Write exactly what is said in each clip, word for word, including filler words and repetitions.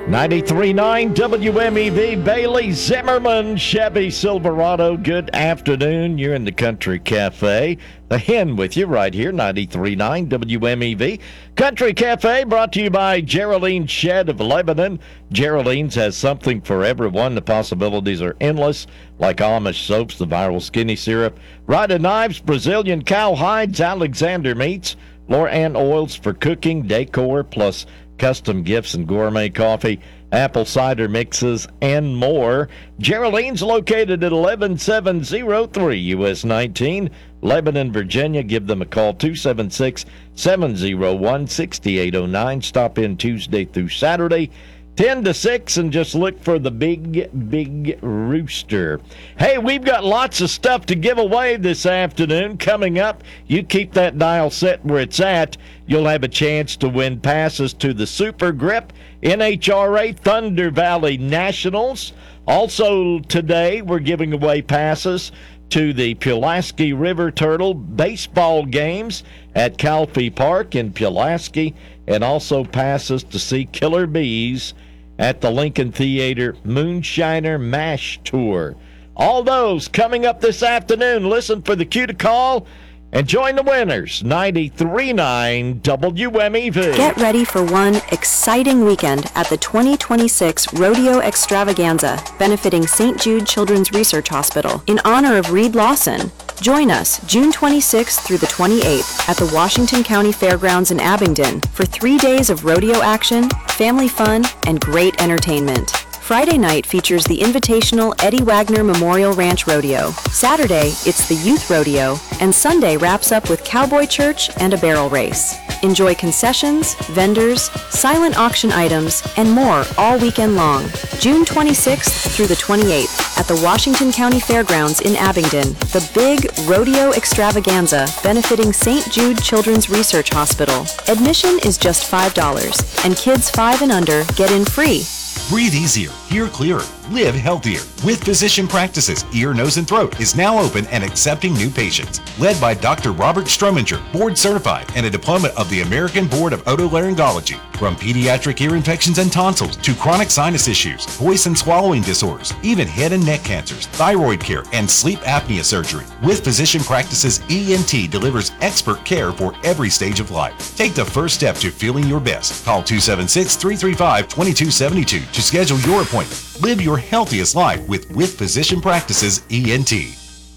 ninety-three point nine W M E V, Bailey Zimmerman, Chevy Silverado. Good afternoon. You're in the Country Cafe. The Hen with you right here, ninety-three point nine W M E V. Country Cafe brought to you by Geraldine Shed of Lebanon. Geraldine's has something for everyone. The possibilities are endless, like Amish soaps, the viral skinny syrup, Rida knives, Brazilian cow hides, Alexander meats, Loran oils for cooking, decor, plus custom gifts and gourmet coffee, apple cider mixes, and more. Geraldine's located at eleven seven oh three U S nineteen, Lebanon, Virginia. Give them a call, two seven six, seven oh one, six eight oh nine. Stop in Tuesday through Saturday, ten to six, and just look for the big, big rooster. Hey, we've got lots of stuff to give away this afternoon coming up. You keep that dial set where it's at. You'll have a chance to win passes to the Super Grip N H R A Thunder Valley Nationals. Also today, we're giving away passes to the Pulaski River Turtle baseball games at Calfee Park in Pulaski, and also passes to see Killer Bees at the Lincoln Theater Moonshiner Mash Tour. All those coming up this afternoon. Listen for the cue to call and join the winners. ninety-three point nine W M E V. Get ready for one exciting weekend at the twenty twenty-six Rodeo Extravaganza, benefiting Saint Jude Children's Research Hospital in honor of Reed Lawson. Join us June twenty-sixth through the twenty-eighth at the Washington County Fairgrounds in Abingdon for three days of rodeo action, family fun, and great entertainment. Friday night features the invitational Eddie Wagner Memorial Ranch Rodeo. Saturday, it's the Youth Rodeo, and Sunday wraps up with Cowboy Church and a barrel race. Enjoy concessions, vendors, silent auction items, and more all weekend long. June twenty-sixth through the twenty-eighth at the Washington County Fairgrounds in Abingdon, the big Rodeo Extravaganza benefiting Saint Jude Children's Research Hospital. Admission is just five dollars, and kids five and under get in free. Breathe easier, hear clearer, live healthier. With Physician Practices, Ear, Nose, and Throat is now open and accepting new patients. Led by Doctor Robert Strominger, board certified and a diploma of the American Board of Otolaryngology. From pediatric ear infections and tonsils to chronic sinus issues, voice and swallowing disorders, even head and neck cancers, thyroid care, and sleep apnea surgery. With Physician Practices, E N T delivers expert care for every stage of life. Take the first step to feeling your best. Call two seven six, three three five, two two seven two to schedule your appointment. Live your healthiest life with With Physician Practices E N T.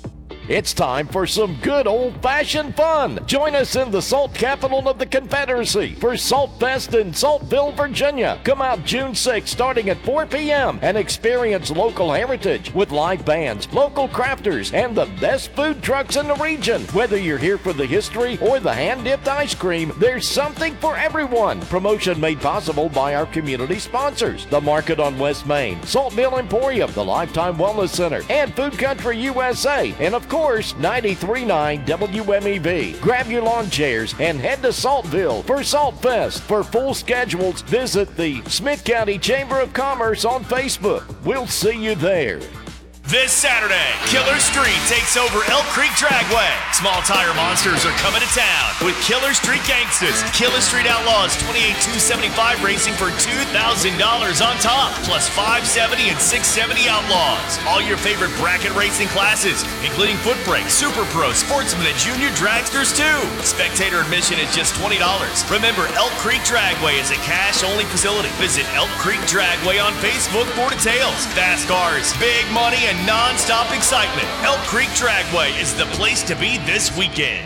It's time for some good old-fashioned fun. Join us in the salt capital of the Confederacy for Salt Fest in Saltville, Virginia. Come out June sixth starting at four p.m. and experience local heritage with live bands, local crafters, and the best food trucks in the region. Whether you're here for the history or the hand-dipped ice cream, there's something for everyone. Promotion made possible by our community sponsors: the Market on West Main, Saltville Emporium, the Lifetime Wellness Center, and Food Country U S A, and of course, ninety-three point nine W M E V. Grab your lawn chairs and head to Saltville for Salt Fest. For full schedules, visit the Smith County Chamber of Commerce on Facebook. We'll see you there. This Saturday, Killer Street takes over Elk Creek Dragway. Small tire monsters are coming to town with Killer Street Gangsters. Killer Street Outlaws twenty-eight two seventy-five racing for two thousand dollars on top, plus five seventy and six seventy Outlaws. All your favorite bracket racing classes, including Foot Brake, Super Pro, Sportsman, and Junior Dragsters too. Spectator admission is just twenty dollars. Remember, Elk Creek Dragway is a cash-only facility. Visit Elk Creek Dragway on Facebook for details. Fast cars, big money, and non-stop excitement. Elk Creek Dragway is the place to be this weekend.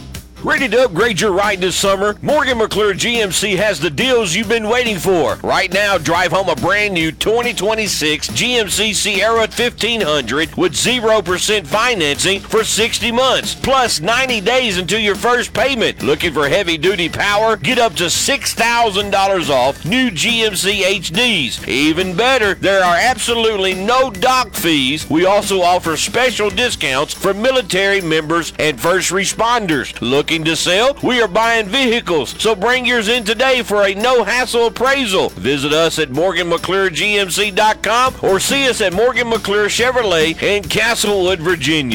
Ready to upgrade your ride this summer? Morgan McClure G M C has the deals you've been waiting for. Right now, drive home a brand new twenty twenty-six G M C Sierra fifteen hundred with zero percent financing for sixty months, plus ninety days until your first payment. Looking for heavy-duty power? Get up to six thousand dollars off new G M C H Ds. Even better, there are absolutely no dock fees. We also offer special discounts for military members and first responders. Looking to sell? We are buying vehicles, so bring yours in today for a no-hassle appraisal. Visit us at Morgan McClure G M C dot com or see us at Morgan McClure Chevrolet in Castlewood, Virginia.